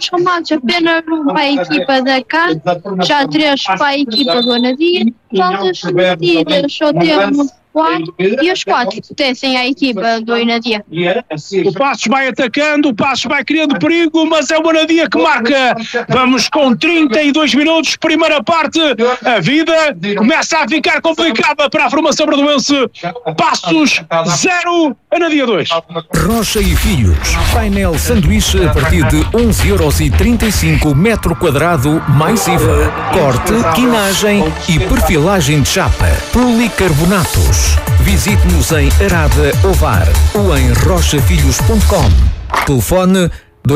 golos remates, apenas um para a equipa da casa, já 3 para a equipa do Anadia. Faltas cometidas só temos 4 e os 4 pertencem à equipa do Anadia. O Passos vai atacando, o Passos vai criando perigo, mas é o Anadia que marca. Vamos com 32 minutos, primeira parte. A vida começa a ficar complicada para a formação bradoense. Passos 0, Anadia 2. Rocha e Filhos, painel sanduíche a partir de 11,35€ metro quadrado, mais IVA, corte, quinagem e perfilagem de chapa. Policarbonatos. Visite-nos em Arada Ovar ou em rochafilhos.com. Telefone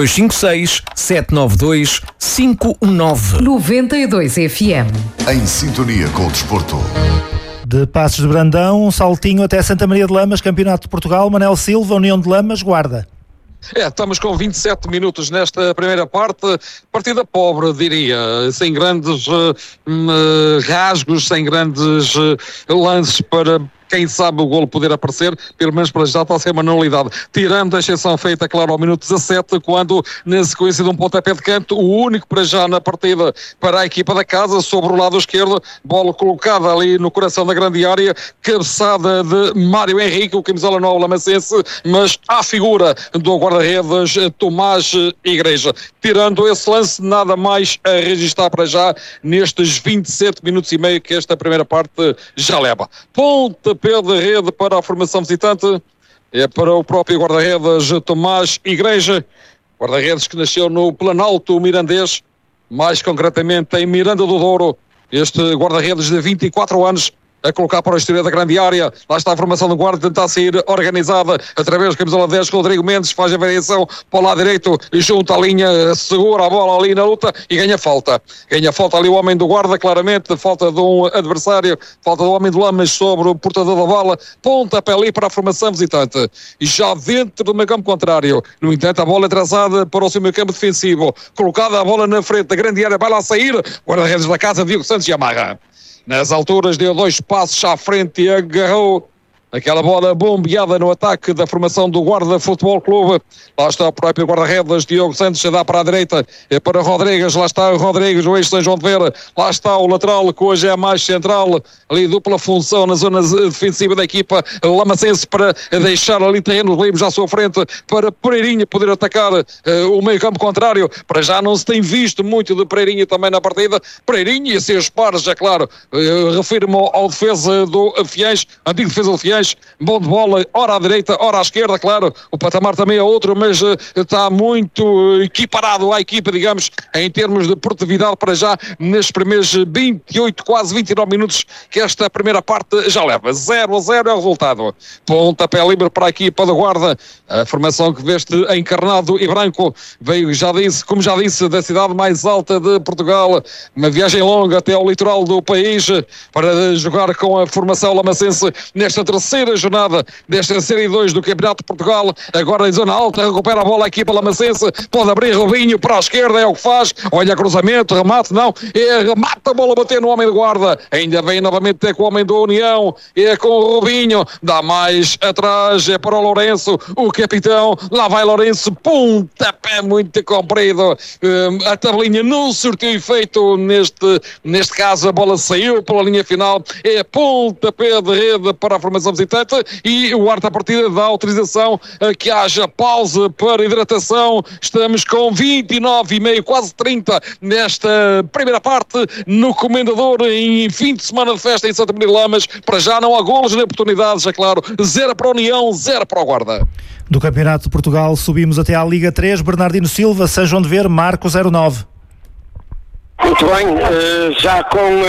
256-792-519. 92 FM. Em sintonia com o desporto. De Passos de Brandão, um saltinho até Santa Maria de Lamas, Campeonato de Portugal. Manel Silva, União de Lamas, Guarda. Estamos com 27 minutos nesta primeira parte, partida pobre, diria, sem grandes rasgos, sem grandes lances para quem sabe o golo poder aparecer, pelo menos para já está a ser uma nulidade. Tirando a exceção feita, claro, ao minuto 17, quando, na sequência de um pontapé de canto, o único para já na partida para a equipa da casa, sobre o lado esquerdo, bola colocada ali no coração da grande área, cabeçada de Mário Henrique, o camisola nova lamacense, mas à figura do guarda-redes Tomás Igreja. Tirando esse lance, nada mais a registrar para já nestes 27 minutos e meio que esta primeira parte já leva. Pontapé de rede para a formação visitante, é para o próprio guarda-redes Tomás Igreja, guarda-redes que nasceu no Planalto Mirandês, mais concretamente em Miranda do Douro. Este guarda-redes de 24 anos a colocar para o exterior da grande área. Lá está a formação do guarda, tentar sair organizada através da camisola 10, Rodrigo Mendes faz a variação para o lado direito e junta a linha, segura a bola ali na luta e ganha falta. Ganha falta ali o homem do guarda, claramente, falta de um adversário, falta do homem do Lamas sobre o portador da bola, pontapé ali para a formação visitante. E já dentro do meio campo contrário, no entanto, a bola atrasada para o seu meio campo defensivo, colocada a bola na frente da grande área, vai lá sair, guarda-redes da casa, Diogo Santos e amarra. Nas alturas deu 2 passos à frente e agarrou aquela bola bombeada no ataque da formação do Guarda Futebol Clube. Lá está o próprio guarda-redes Diogo Santos, a dar para a direita, é para Rodrigues. Lá está o Rodrigues, o ex-São João de Vera. Lá está o lateral, que hoje é mais central, ali dupla função na zona defensiva da equipa lamacense, para deixar ali terrenos livres à sua frente para Pereirinha poder atacar o meio campo contrário. Para já não se tem visto muito de Pereirinha também na partida. Pereirinha e seus pares, é claro, refiro-me ao defesa do Fiães, antigo defesa do Fiães, bom de bola, ora à direita, ora à esquerda, claro, o patamar também é outro, mas está muito equiparado à equipa, digamos, em termos de produtividade para já, nestes primeiros 28, quase 29 minutos que esta primeira parte já leva. 0-0 é o resultado. Pontapé livre para a equipa da Guarda, a formação que veste encarnado e branco, veio, já disse, como já disse, da cidade mais alta de Portugal, uma viagem longa até ao litoral do país, para jogar com a formação lamacense nesta terceira jornada desta Série 2 do Campeonato de Portugal. Agora em zona alta, recupera a bola a equipa lamacense, pode abrir Robinho para a esquerda, é o que faz, olha cruzamento, remate, não, remata a bola, bater no homem de guarda, ainda vem novamente com o homem do União, é com o Robinho, dá mais atrás, é para o Lourenço, o capitão, lá vai Lourenço, pontapé muito comprido, a tabelinha não surtiu efeito neste caso, a bola saiu pela linha final, é pontapé de rede para a formação visitante, e o árbitro à partida dá autorização a que haja pausa para hidratação. Estamos com 29,5, quase 30 nesta primeira parte no Comendador, em fim de semana de festa em Santa Maria de Lamas. Para já não há golos nem oportunidades, é claro, 0 para a União, 0 para o Guarda. Do Campeonato de Portugal subimos até à Liga 3, Bernardino Silva, São João de Ver, Marco 09. Muito bem, já com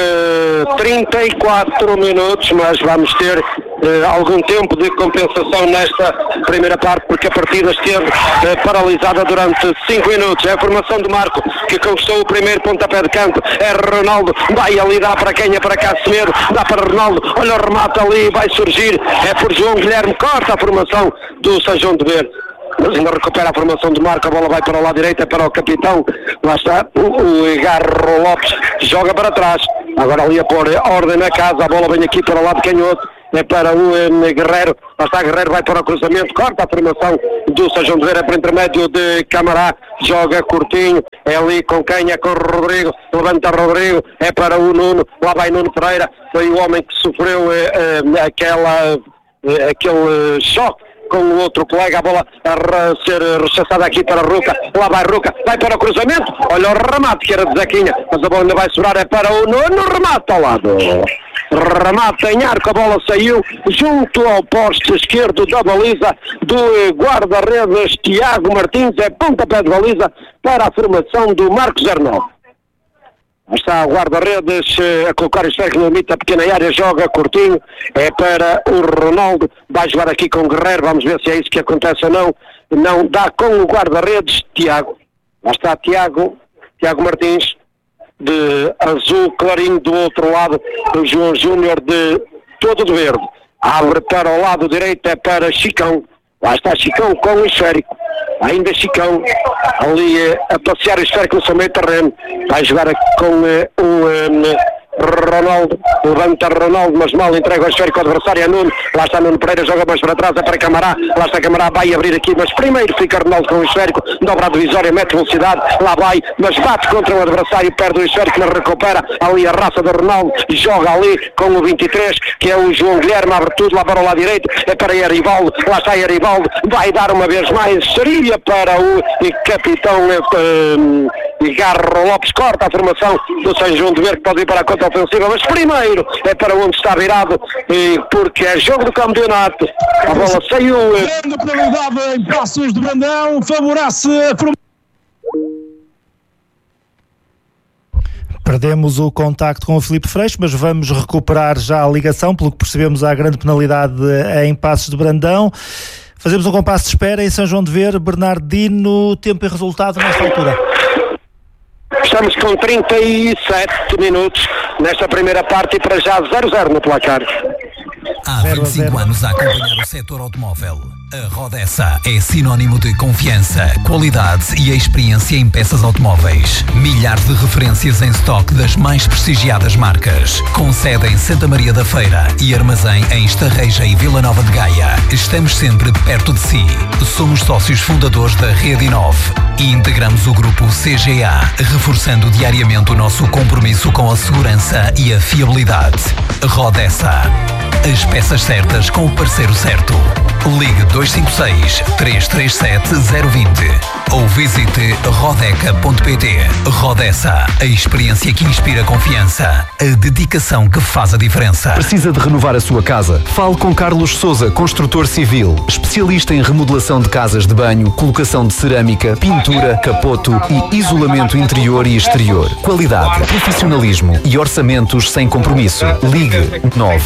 34 minutos, mas vamos ter algum tempo de compensação nesta primeira parte, porque a partida esteve paralisada durante 5 minutos. É a formação de Marco que conquistou o primeiro pontapé de canto, é Ronaldo, vai ali, dá para quem? É para Casemiro, dá para Ronaldo, olha o remate ali, vai surgir, é por João Guilherme, corta a formação do São João de Ver. Mas ainda recupera a formação de Marco, a bola vai para o lado direito, é para o capitão, lá está o Garro Lopes, joga para trás, agora ali a pôr ordem na casa, a bola vem aqui para o lado canhoto, é para o Guerreiro. Lá está Guerreiro, vai para o cruzamento, corta a formação do São João de Vera por intermédio de Camará, joga curtinho, é ali com quem? É com o Rodrigo, levanta Rodrigo, é para o Nuno, lá vai Nuno Pereira, foi o homem que sofreu aquele choque com o outro colega, a bola a ser rechaçada aqui para Ruca, lá vai Ruca, vai para o cruzamento, olha o remate que era de Zequinha, mas a bola ainda vai sobrar, é para o Nuno, remate ao lado. Remate em arco, a bola saiu junto ao poste esquerdo da baliza do guarda-redes Tiago Martins, é pontapé de baliza para a formação do Marcos 09. Está o guarda-redes a colocar o esférico no limite da pequena área, joga curtinho, é para o Ronaldo, vai jogar aqui com o Guerreiro, vamos ver se é isso que acontece ou não. Não, dá com o guarda-redes Tiago. Lá está Tiago Martins, de azul clarinho do outro lado, o João Júnior de todo de verde. Abre para o lado direito, é para Chicão. Lá está Chicão com o esférico. Ainda Chicão ali a passear o esférico no seu meio terreno. Vai jogar com o Ronaldo, levanta Ronaldo, mas mal entrega o esférico ao adversário, é Nuno. Lá está Nuno Pereira, joga mais para trás, é para Camará. Lá está Camará, vai abrir aqui, mas primeiro fica Ronaldo com o esférico, dobra a divisória, mete velocidade, lá vai, mas bate contra o adversário, perde o esférico, mas recupera ali a raça de Ronaldo, joga ali com o 23, que é o João Guilherme, abre tudo, lá para o lado direito, é para Erivaldo, lá está Erivaldo, vai dar uma vez mais, seria para o capitão Garro Lopes, corta a formação do São João de Ver, que pode ir para a conta ofensiva, mas primeiro é para onde está virado, porque é jogo do campeonato. A bola saiu. Grande penalidade em Passos de Brandão, favorece a formação. Perdemos o contacto com o Filipe Freixo, mas vamos recuperar já a ligação, pelo que percebemos há grande penalidade em Passos de Brandão. Fazemos um compasso de espera em São João de Ver. Bernardino, tempo e resultado nesta altura. Estamos com 37 minutos nesta primeira parte e para já 0-0 no placar. Há 25 anos a acompanhar o setor automóvel. A Rodessa é sinónimo de confiança, qualidade e experiência em peças automóveis. Milhares de referências em estoque das mais prestigiadas marcas. Com sede em Santa Maria da Feira e armazém em Estarreja e Vila Nova de Gaia. Estamos sempre perto de si. Somos sócios fundadores da Rede Inove e integramos o grupo CGA, reforçando diariamente o nosso compromisso com a segurança e a fiabilidade. Rodessa. As peças certas com o parceiro certo. Ligue 256-337-020 ou visite rodeca.pt. Rodessa, a experiência que inspira confiança, a dedicação que faz a diferença. Precisa de renovar a sua casa? Fale com Carlos Sousa, construtor civil, especialista em remodelação de casas de banho, colocação de cerâmica, pintura, capoto e isolamento interior e exterior. Qualidade, profissionalismo e orçamentos sem compromisso. Ligue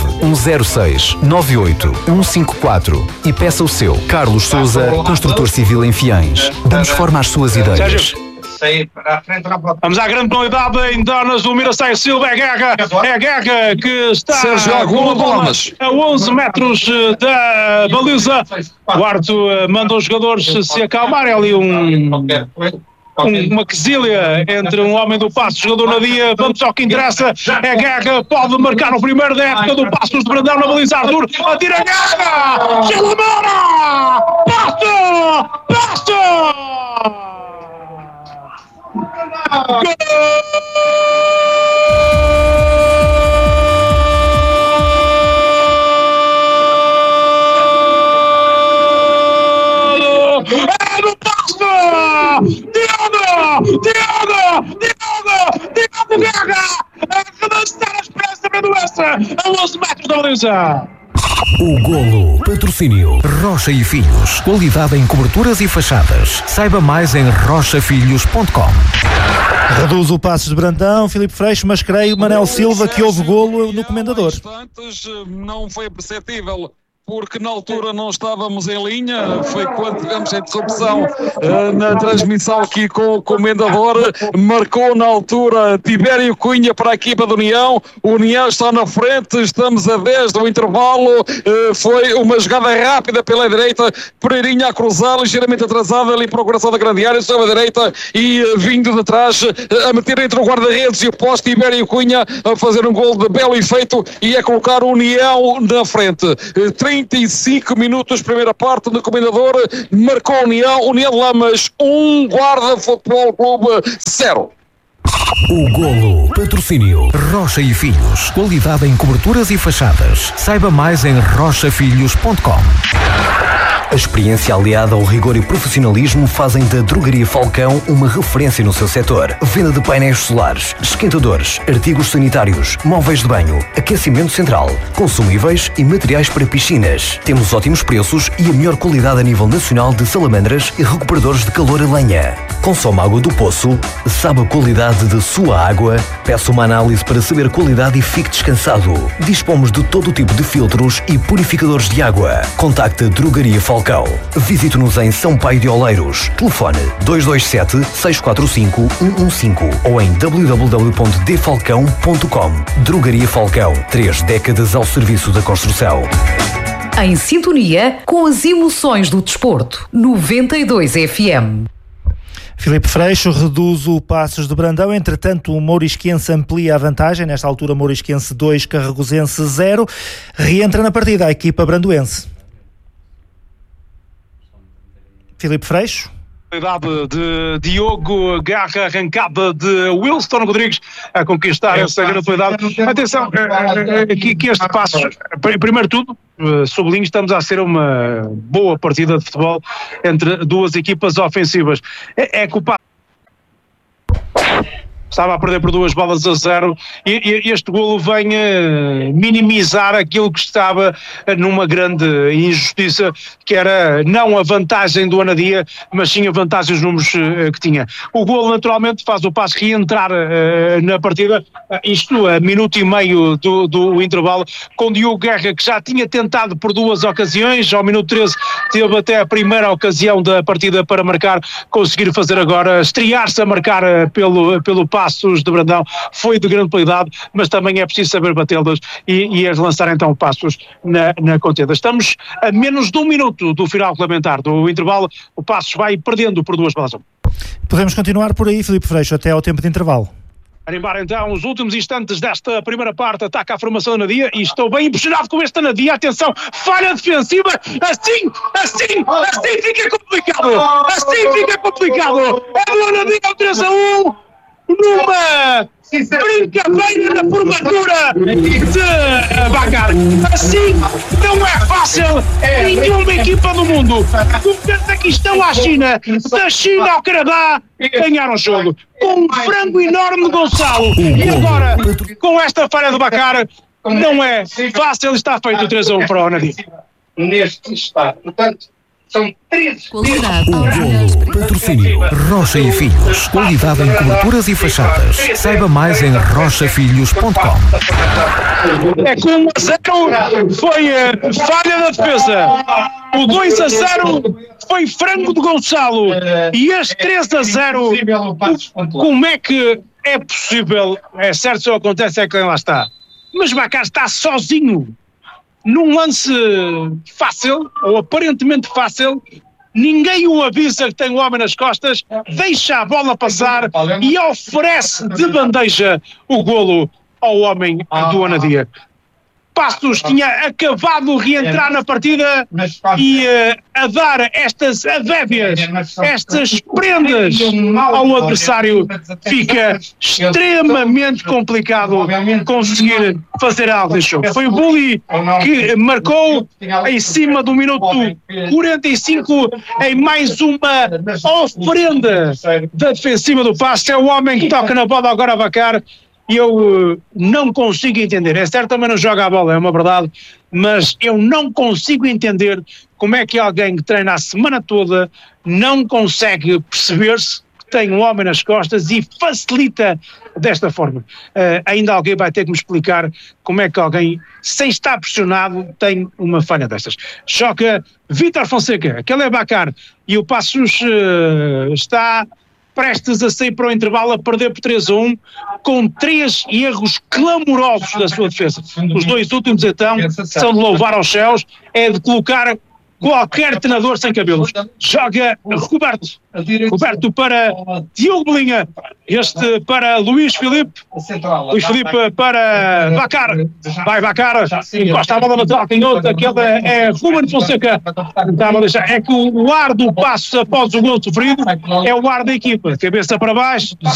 9106-98-154 e peça o seu. Carlos Sousa, construtor civil em Fiães. Damos forma às suas ideias. Vamos à grande penalidade em Donas do Miracém Silva, é Guerra que está a 11 metros da baliza. O Arto manda os jogadores se acalmarem, ali uma quesilha entre um homem do Passos, jogador Nadia. Vamos ao que interessa, é Guerra, pode marcar o primeiro da época do Passos de Brandão na baliza. Arthur, atira Guerra, Chalamara, Passo! Gol! É do Passo! Diogo Guerra! A relançar a esperança para a doença a 11 metros da baliza. O Golo. Patrocínio Rocha e Filhos. Qualidade em coberturas e fachadas. Saiba mais em rochafilhos.com. Reduz o Passos de Brandão, Filipe Freixo, mas creio, Manel Silva, que houve golo no Comendador. Não foi perceptível porque na altura não estávamos em linha, foi quando tivemos a interrupção na transmissão aqui com o comendador, marcou na altura Tibério Cunha para a equipa do União, o União está na frente, estamos a 10 do intervalo, foi uma jogada rápida pela direita, Pereirinha a cruzar, ligeiramente atrasada ali para o coração da grande área, sobre a direita e vindo de trás, a meter entre o guarda-redes e o poste, Tibério Cunha a fazer um gol de belo efeito e a colocar o União na frente. 35 minutos, primeira parte do comendador, marcou a União de Lamas 1, Guarda Futebol Clube 0. O golo. Patrocínio Rocha e Filhos. Qualidade em coberturas e fachadas. Saiba mais em rochafilhos.com. A experiência aliada ao rigor e profissionalismo fazem da Drogaria Falcão uma referência no seu setor. Venda de painéis solares, esquentadores, artigos sanitários, móveis de banho, aquecimento central, consumíveis e materiais para piscinas. Temos ótimos preços e a melhor qualidade a nível nacional de salamandras e recuperadores de calor a lenha. Consome água do poço, sabe a qualidade da sua água, peça uma análise para saber a qualidade e fique descansado. Dispomos de todo o tipo de filtros e purificadores de água. Contacte a Drogaria Falcão. Visite-nos em São Paio de Oleiros. Telefone 227-645-115 ou em www.defalcão.com. Drogaria Falcão. 3 décadas ao serviço da construção. Em sintonia com as emoções do desporto. 92 FM. Filipe Freixo reduz o Passos de Brandão, entretanto o Mourisquense amplia a vantagem, nesta altura Mourisquense 2, Carregosense 0, reentra na partida a equipa brandoense. Filipe Freixo. De Diogo, garra arrancada de Wilson Rodrigues a conquistar essa gratuidade. Atenção, que este passo, primeiro de tudo, sublinho, estamos a ser uma boa partida de futebol entre duas equipas ofensivas. É que o passo estava a perder por 2-0 e este golo vem minimizar aquilo que estava numa grande injustiça, que era não a vantagem do Anadia, mas sim a vantagem dos números que tinha. O golo naturalmente faz o Passo reentrar na partida, isto a minuto e meio do intervalo, com Diogo Guerra, que já tinha tentado por 2 ocasiões, ao minuto 13 teve até a primeira ocasião da partida para marcar, conseguir fazer agora, estrear-se a marcar pelo Passos de Brandão, foi de grande qualidade, mas também é preciso saber batê-los e relançar então Passos na contenda. Estamos a menos de 1 minuto do final regulamentar do intervalo, o Passos vai perdendo por 2-1. Podemos continuar por aí, Filipe Freixo, até ao tempo de intervalo. Animar então os últimos instantes desta primeira parte, ataca a formação da Anadia e estou bem impressionado com este Anadia, atenção, falha defensiva, assim fica complicado, é do Anadia ao 3-1, numa brincadeira na formatura de Bacar. Assim não é fácil nenhuma equipa do mundo. Do Cazaquistão à China, da China ao Canadá, ganharam o jogo com um frango enorme de Gonçalo. E agora, com esta falha do Bacar, não é fácil, está feito o 3-1 para o Anadia. Neste estado, portanto, são 3 qualidade. O golo. Patrocínio Rocha e Filhos. Qualidade em coberturas e fachadas. Saiba mais em rochafilhos.com. É com 1-0 foi falha da defesa. O 2-0 foi frango de Gonçalo. E este 3-0, como é que é possível? É certo, se acontece é que lá está. Mas Bacar está sozinho. Num lance fácil, ou aparentemente fácil, ninguém o avisa que tem o homem nas costas, deixa a bola passar e oferece de bandeja o golo ao homem do Anadia. Passos tinha acabado de reentrar na partida e a dar estas advébias, estas prendas ao adversário, fica extremamente complicado conseguir fazer algo deste jogo. Foi o Bully que marcou em cima do minuto 45 em mais uma oferenda da defensiva do Passos. É o homem que toca na bola agora a Bacar. E eu não consigo entender, é certo, também não joga a bola, é uma verdade, mas eu não consigo entender como é que alguém que treina a semana toda não consegue perceber-se que tem um homem nas costas e facilita desta forma. Ainda alguém vai ter que me explicar como é que alguém, sem estar pressionado, tem uma falha destas. Choca Vítor Fonseca, aquele é Bacar, e o Passos está prestes a sair para o intervalo, a perder por 3-1, com 3 erros clamorosos da sua defesa. Os 2 últimos, então, são de louvar aos céus, é de colocar qualquer treinador sem cabelos. Joga Roberto para Diogo Belinha, este para Luís Filipe para Bacar, vai Bacar, encosta a bola lateral, tem outra, aquela é Ruben Fonseca, é que o ar do Passos após o gol sofrido é o ar da equipa, cabeça para baixo,